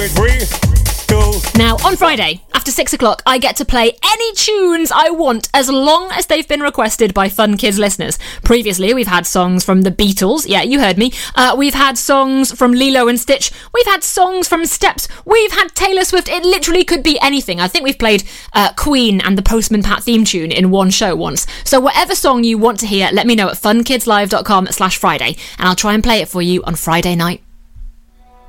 Now, on Friday, after 6 o'clock, I get to play any tunes I want as long as they've been requested by Fun Kids listeners. Previously, we've had songs from the Beatles. Yeah, you heard me. We've had songs from Lilo and Stitch. We've had songs from Steps. We've had Taylor Swift. It literally could be anything. I think we've played Queen and the Postman Pat theme tune in one show once. So whatever song you want to hear, let me know at funkidslive.com/Friday, and I'll try and play it for you on Friday night.